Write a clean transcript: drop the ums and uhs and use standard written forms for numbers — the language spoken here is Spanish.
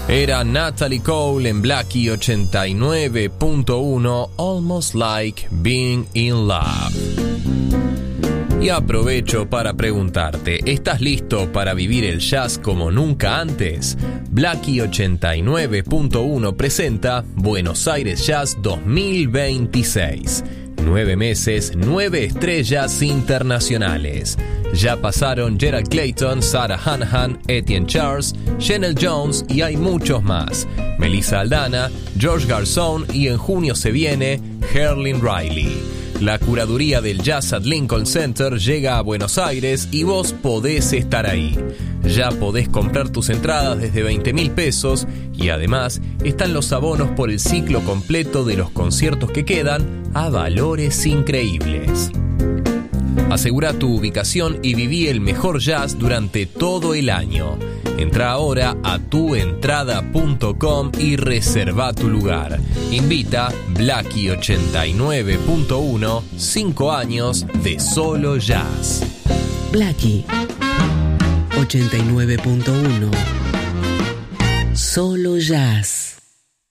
Era Natalie Cole en Blackie 89.1, Almost Like Being in Love. Y aprovecho para preguntarte, ¿estás listo para vivir el jazz como nunca antes? Blackie 89.1 presenta Buenos Aires Jazz 2026. 9 meses, 9 estrellas internacionales. Ya pasaron Gerald Clayton, Sarah Hanahan, Etienne Charles, Chanel Jones y hay muchos más. Melissa Aldana, George Garzón y en junio se viene Herlin Riley. La curaduría del Jazz at Lincoln Center llega a Buenos Aires y vos podés estar ahí. Ya podés comprar tus entradas desde 20.000 pesos y además están los abonos por el ciclo completo de los conciertos que quedan a valores increíbles. Asegura tu ubicación y viví el mejor jazz durante todo el año. Entra ahora a tuentrada.com y reserva tu lugar. Invita Blackie 89.1, 5 años de solo jazz. Blackie 89.1, solo jazz.